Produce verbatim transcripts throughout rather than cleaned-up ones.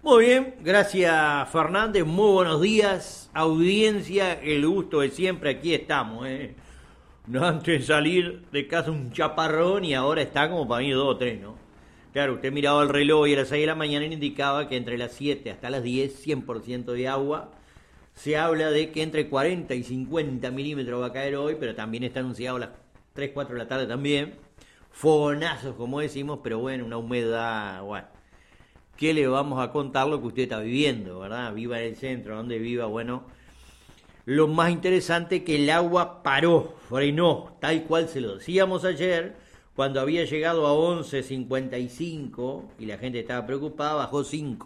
Muy bien, gracias Fernández, muy buenos días, audiencia, el gusto de siempre, aquí estamos, ¿eh? No antes de salir de casa un chaparrón y ahora está como para mí dos o tres, ¿no? Claro, usted miraba el reloj y a las seis de la mañana y indicaba que entre las siete hasta las diez, cien por ciento de agua. Se habla de que entre cuarenta y cincuenta milímetros va a caer hoy, pero también está anunciado a las tres, cuatro de la tarde también. Fogonazos, como decimos, pero bueno, una humedad, bueno. ¿Qué le vamos a contar lo que usted está viviendo, verdad? Viva en el centro, donde viva, bueno. Lo más interesante es que el agua paró, frenó, tal cual se lo decíamos ayer, cuando había llegado a once cincuenta y cinco y la gente estaba preocupada, bajó cinco.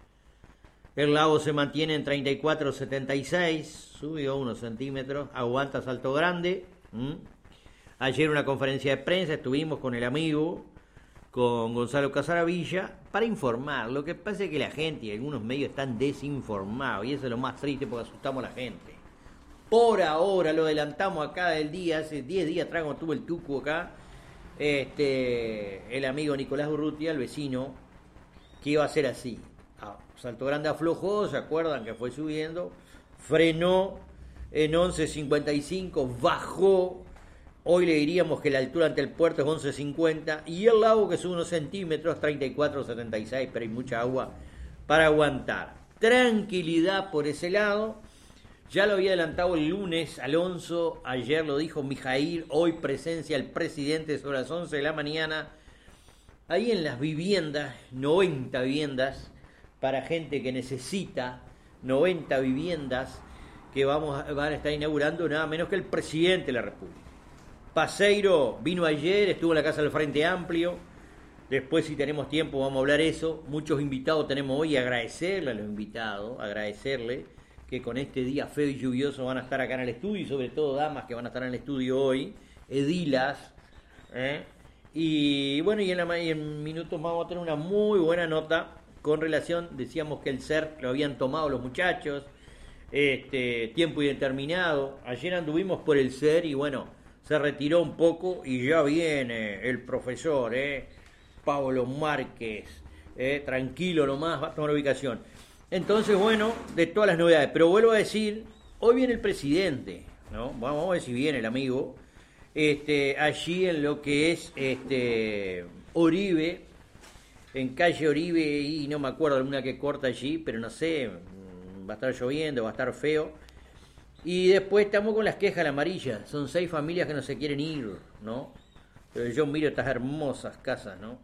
El lago se mantiene en treinta y cuatro setenta y seis, subió unos centímetros, aguanta Salto Grande. ¿Mm? Ayer una conferencia de prensa, estuvimos con el amigo, con Gonzalo Casaravilla, para informar. Lo que pasa es que la gente y algunos medios están desinformados, y eso es lo más triste porque asustamos a la gente. Por ahora, lo adelantamos acá del día, hace diez días atrás cuando tuve el tuco acá, este, el amigo Nicolás Urrutia, el vecino, que iba a ser así. Salto Grande aflojó, ¿se acuerdan que fue subiendo? Frenó en once cincuenta y cinco, bajó. Hoy le diríamos que la altura ante el puerto es once cincuenta y el lago que sube unos centímetros, treinta y cuatro setenta y seis, pero hay mucha agua para aguantar. Tranquilidad por ese lado. Ya lo había adelantado el lunes Alonso, ayer lo dijo Mijail, hoy presencia el presidente sobre las once de la mañana. Ahí en las viviendas, noventa viviendas para gente que necesita, noventa viviendas que vamos a, van a estar inaugurando nada menos que el presidente de la República. Paseiro vino ayer, estuvo en la casa del Frente Amplio. Después, si tenemos tiempo, vamos a hablar eso. Muchos invitados tenemos hoy, agradecerle a los invitados, agradecerle que con este día feo y lluvioso van a estar acá en el estudio, y sobre todo damas que van a estar en el estudio hoy, edilas. ¿eh? Y bueno, y en, la, y en minutos más vamos a tener una muy buena nota con relación, decíamos que el C E R lo habían tomado los muchachos, este tiempo indeterminado. Ayer anduvimos por el C E R y bueno, se retiró un poco y ya viene el profesor, eh, Pablo Márquez, eh, tranquilo nomás, va a tomar ubicación. Entonces, bueno, de todas las novedades, pero vuelvo a decir, hoy viene el presidente, ¿no? Vamos a ver si viene el amigo, este, allí en lo que es este Oribe, en calle Oribe, y no me acuerdo alguna que corta allí, pero no sé, va a estar lloviendo, va a estar feo. Y después estamos con las quejas de la amarilla. Son seis familias que no se quieren ir, ¿no? Pero yo miro estas hermosas casas, ¿no?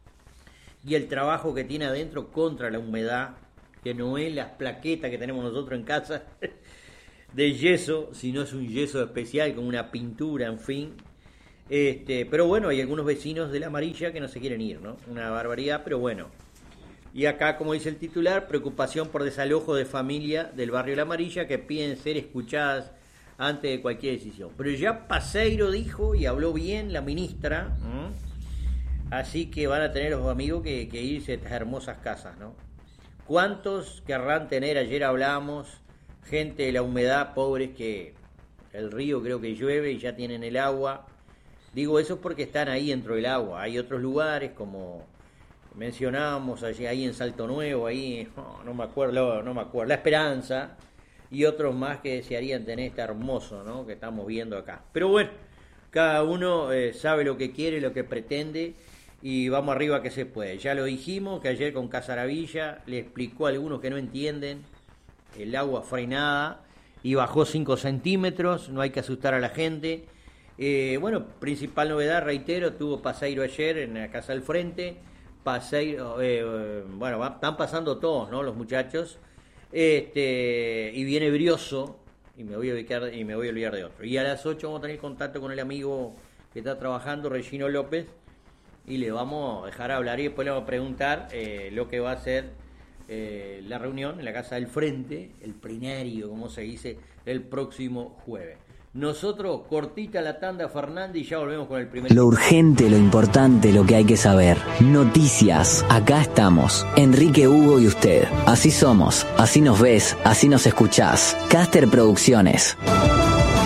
Y el trabajo que tiene adentro contra la humedad, que no es las plaquetas que tenemos nosotros en casa de yeso, sino es un yeso especial con una pintura, en fin. Este, pero bueno, hay algunos vecinos de la amarilla que no se quieren ir, ¿no? Una barbaridad, pero bueno. Y acá, como dice el titular, preocupación por desalojo de familia del barrio La Amarilla que piden ser escuchadas antes de cualquier decisión. Pero ya Paseiro dijo y habló bien la ministra, ¿eh? Así que van a tener los amigos que, que irse a estas hermosas casas, ¿no? ¿Cuántos querrán tener? Ayer hablamos, gente de la humedad, pobres que el río creo que llueve y ya tienen el agua. Digo eso porque están ahí dentro del agua. Hay otros lugares como mencionábamos allí, ahí en Salto Nuevo, ahí, no, no me acuerdo, no me acuerdo, La Esperanza, y otros más que desearían tener este hermoso, ¿no? Que estamos viendo acá. Pero bueno, cada uno eh, sabe lo que quiere, lo que pretende, y vamos arriba que se puede. Ya lo dijimos, que ayer con Casaravilla le explicó a algunos que no entienden, el agua frenada, y bajó cinco centímetros, no hay que asustar a la gente. Eh, bueno, principal novedad, reitero, tuvo Paseiro ayer en la Casa del Frente. Paseiro, eh, bueno, va, están pasando todos, ¿no? Los muchachos, este, y viene Brioso, y me voy a ubicar, y me voy a olvidar de otro. Y a las ocho vamos a tener contacto con el amigo que está trabajando, Regino López, y le vamos a dejar hablar y después le vamos a preguntar eh, lo que va a ser eh, la reunión en la Casa del Frente, el plenario, como se dice, el próximo jueves. Nosotros, cortita la tanda, Fernández, y ya volvemos con el primer... Lo urgente, lo importante, lo que hay que saber. Noticias. Acá estamos. Enrique, Hugo y usted. Así somos. Así nos ves. Así nos escuchás. Caster Producciones.